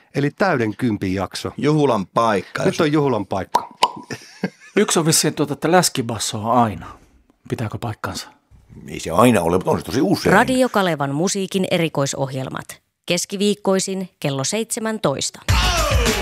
Eli täyden kympin jakso. Juhulan paikka. Nyt on juhulan paikka. Yksi on vissiin että läskibasso on aina. Pitääkö paikkansa? Ei se aina ole, mutta on se tosi usein. Radio Kalevan musiikin erikoisohjelmat. Keskiviikkoisin kello 17.